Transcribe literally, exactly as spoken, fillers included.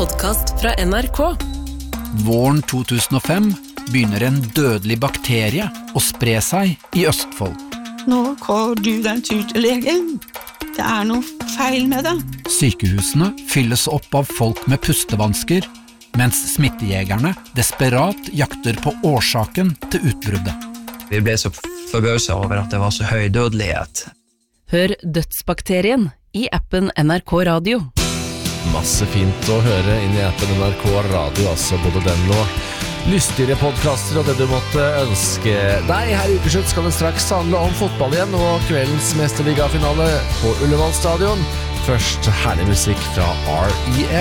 podcast fra N R K. Våren to tusen og fem begynner en dødelig bakterie å spre seg i Østfold. Nå går du den tur til legen. Det er noe feil med det. Sykehusene fylles opp av folk med pustevansker, mens smittejegerne desperat jakter på årsaken til utbruddet. Vi ble så forbauset over at det var så høy dødelighet. Hør Dødsbakterien i appen N R K Radio. Masse fint å høre inn i appen N R K Radio, altså både den og lystigere podcaster og det du måtte ønske deg. Her i Ukeslutt skal det straks handle om fotball igjen og kveldens mesterligafinale på Ullevål stadion. Først herlig musikk fra R E M.